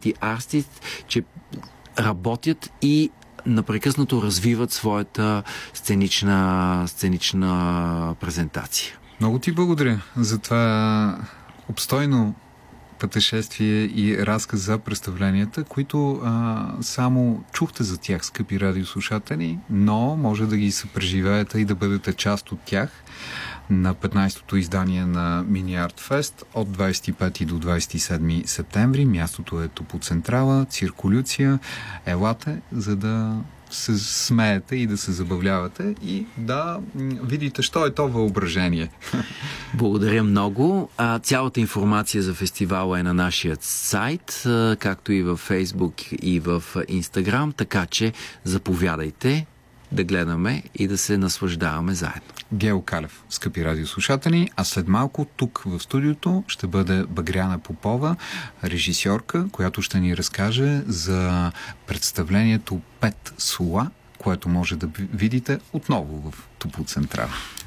City Artists, че работят и напрекъснато развиват своята сценична презентация. Много ти благодаря за това обстойно пътешествие и разказ за представленията, които само чухте за тях, скъпи радиослушатели, но може да ги съпреживеете и да бъдете част от тях на 15-то издание на Мини Арт Фест от 25 до 27 септември. Мястото е Топоцентрала, Циркулюция. Елате, за да се смеете и да се забавлявате и да видите, що е то въображение. Благодаря много. Цялата информация за фестивала е на нашия сайт, както и във Фейсбук и в Инстаграм, така че заповядайте да гледаме и да се наслаждаваме заедно. Гео Калев, скъпи радиослушатели, а след малко тук в студиото ще бъде Багряна Попова, режисьорка, която ще ни разкаже за представлението 5 слова, което може да видите отново в Топоцентрала.